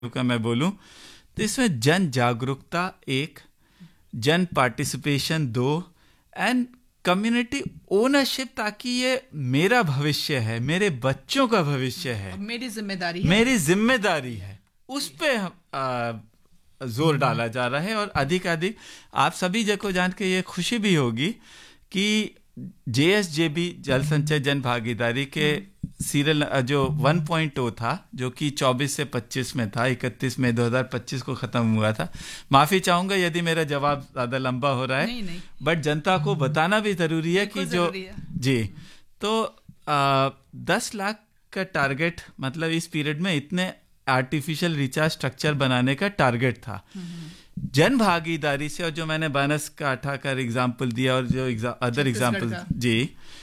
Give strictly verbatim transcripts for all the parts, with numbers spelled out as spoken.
का मैं बोलूं तो इसमें जन जागरूकता एक, जन पार्टिसिपेशन दो, एंड कम्युनिटी ओनरशिप, ताकि ये मेरा भविष्य है, मेरे बच्चों का भविष्य है, मेरी जिम्मेदारी है मेरी जिम्मेदारी है, उस पे आ, जोर डाला जा रहा है। और अधिक अधिक आप सभी को जान के ये खुशी भी होगी कि जे एस जे बी जल संचय जन भागीदारी के सीरियल जो वन पॉइंट ओ था, जो कि चौबीस से पच्चीस में था, इकतीस मई दो हज़ार पच्चीस को खत्म हुआ था। माफी चाहूंगा यदि मेरा जवाब ज्यादा लंबा हो रहा है, नहीं, नहीं। बट जनता को बताना भी जरूरी है कि जो जी तो आ, दस लाख का टारगेट, मतलब इस पीरियड में इतने आर्टिफिशियल रिचार्ज स्ट्रक्चर बनाने का टारगेट था जन भागीदारी से। और जो मैंने बनासकांठा का एग्जाम्पल दिया और जो अदर एग्जाम्पल जी,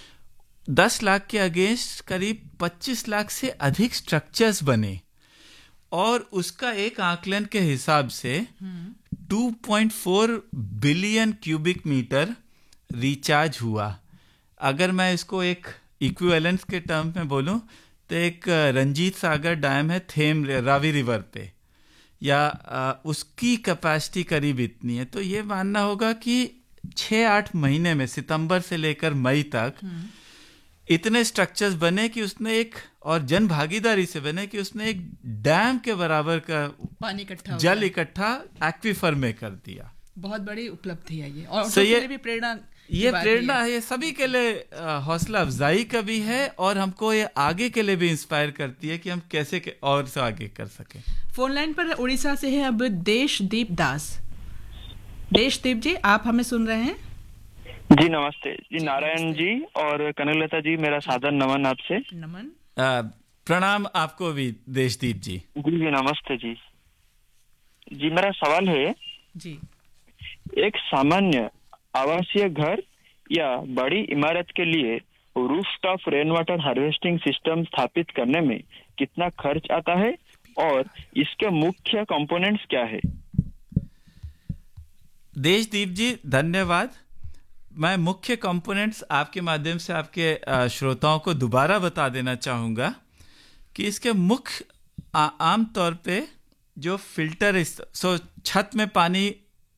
दस लाख के अगेंस्ट करीब पच्चीस लाख से अधिक स्ट्रक्चर्स बने, और उसका एक आकलन के हिसाब से दो पॉइंट चार बिलियन क्यूबिक मीटर रिचार्ज हुआ। अगर मैं इसको एक इक्विवेलेंस के टर्म में बोलूं तो एक रंजीत सागर डैम है थेम रावी रिवर पे, या आ, उसकी कैपेसिटी करीब इतनी है। तो ये मानना होगा कि छः आठ महीने में, सितंबर से लेकर मई तक, इतने स्ट्रक्चर्स बने कि उसने एक, और जन भागीदारी से बने कि उसने एक डैम के बराबर का पानी इकट्ठा जल इकट्ठा एक्वीफर में कर दिया। बहुत बड़ी उपलब्धि है ये, और so ये भी प्रेरणा ये प्रेरणा है, ये सभी के लिए हौसला अफजाई का भी है, और हमको ये आगे के लिए भी इंस्पायर करती है कि हम कैसे के और से आगे कर सकें। फोन लाइन पर उड़ीसा से है अब देशदीप दास। देशदीप जी, आप हमें सुन रहे हैं? जी नमस्ते जी, नारायण जी और कनकलता जी, मेरा सादर नमन आपसे। नमन। प्रणाम आपको भी देशदीप जी। जी जी नमस्ते जी। जी मेरा सवाल है जी, एक सामान्य आवासीय घर या बड़ी इमारत के लिए rooftop rain water harvesting system स्थापित करने में कितना खर्च आता है और इसके मुख्य कंपोनेंट्स क्या है? देशदीप जी धन्यवाद। मैं मुख्य कंपोनेंट्स आपके माध्यम से आपके श्रोताओं को दोबारा बता देना चाहूँगा कि इसके मुख्य आम तौर पे जो फिल्टर, सो छत में पानी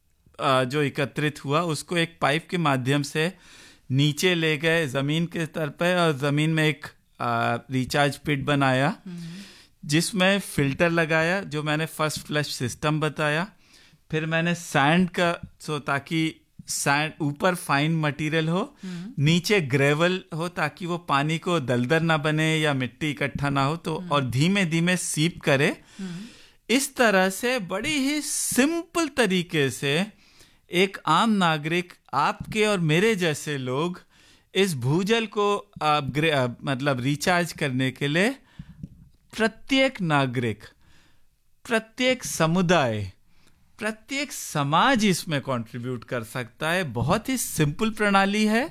जो एकत्रित हुआ उसको एक पाइप के माध्यम से नीचे ले गए ज़मीन के स्तर पर, और ज़मीन में एक रिचार्ज पिट बनाया जिसमें फिल्टर लगाया, जो मैंने फर्स्ट फ्लश सिस्टम बताया। फिर मैंने सैंड का, सो ताकि सैंड ऊपर फाइन मटेरियल हो, नीचे ग्रेवल हो ताकि वो पानी को दलदल ना बने या मिट्टी इकट्ठा ना हो, तो और धीमे धीमे सीप करे। इस तरह से बड़ी ही सिंपल तरीके से एक आम नागरिक, आपके और मेरे जैसे लोग, इस भूजल को अपग्रेड मतलब रिचार्ज करने के लिए प्रत्येक नागरिक, प्रत्येक समुदाय, प्रत्येक समाज इसमें कंट्रीब्यूट कर सकता है। बहुत ही सिंपल प्रणाली है,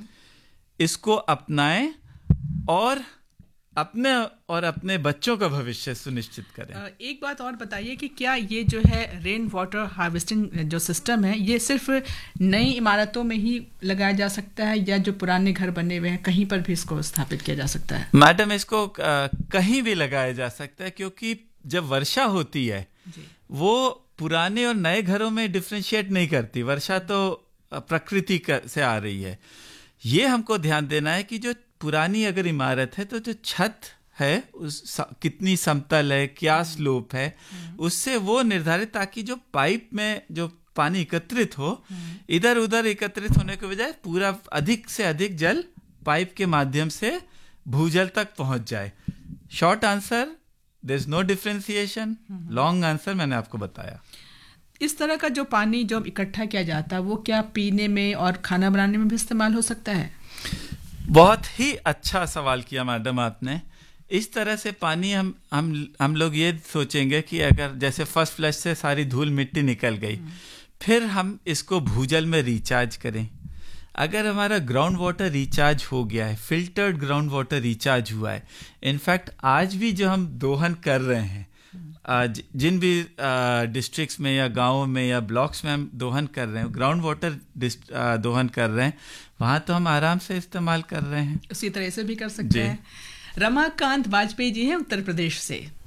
इसको अपनाएं और अपने और अपने बच्चों का भविष्य सुनिश्चित करें। एक बात और बताइए कि क्या ये जो है रेन वाटर हार्वेस्टिंग जो सिस्टम है, ये सिर्फ नई इमारतों में ही लगाया जा सकता है, या जो पुराने घर बने हुए हैं कहीं पर भी इसको स्थापित किया जा सकता है? मैडम, इसको कहीं भी लगाया जा सकता है, क्योंकि जब वर्षा होती है वो पुराने और नए घरों में डिफ्रेंशिएट नहीं करती। वर्षा तो प्रकृति से आ रही है। ये हमको ध्यान देना है कि जो पुरानी अगर इमारत है तो जो छत है उस कितनी समतल है, क्या स्लोप है, उससे वो निर्धारित, ताकि जो पाइप में जो पानी एकत्रित हो, इधर उधर एकत्रित होने के बजाय पूरा अधिक से अधिक जल पाइप के माध्यम से भूजल तक पहुंच जाए। Short answer, there is no differentiation. Long answer मैंने आपको बताया। इस तरह का जो पानी जो इकट्ठा किया जाता है वो क्या पीने में और खाना बनाने में भी इस्तेमाल हो सकता है? बहुत ही अच्छा सवाल किया मैडम आपने। इस तरह से पानी हम हम हम लोग ये सोचेंगे कि अगर जैसे फर्स्ट फ्लश से सारी धूल मिट्टी निकल गई, फिर हम इसको भूजल में रिचार्ज करें। अगर हमारा ग्राउंड वाटर रिचार्ज हो गया है, फिल्टर्ड ग्राउंड वाटर रिचार्ज हुआ है, इनफैक्ट आज भी जो हम दोहन कर रहे हैं, जिन भी डिस्ट्रिक्ट्स में या गांवों में या ब्लॉक्स में हम दोहन कर रहे हैं, ग्राउंड वाटर दोहन कर रहे हैं, वहाँ तो हम आराम से इस्तेमाल कर रहे हैं। उसी तरह से भी कर सकते हैं। रमाकांत वाजपेयी जी हैं उत्तर प्रदेश से।